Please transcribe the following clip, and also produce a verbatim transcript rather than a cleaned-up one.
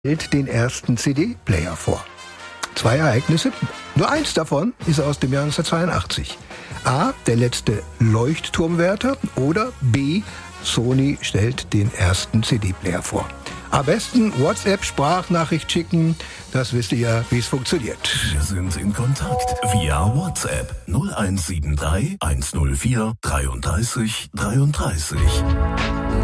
stellt den ersten C D-Player vor. Zwei Ereignisse, nur eins davon ist aus dem Jahr neunzehnhundertzweiundachtzig. A, der letzte Leuchtturmwärter oder B, Sony stellt den ersten C D-Player vor. Am besten WhatsApp-Sprachnachricht schicken, das wisst ihr ja, wie es funktioniert. Wir sind in Kontakt via WhatsApp null eins sieben drei eins null vier dreiunddreißig dreiunddreißig.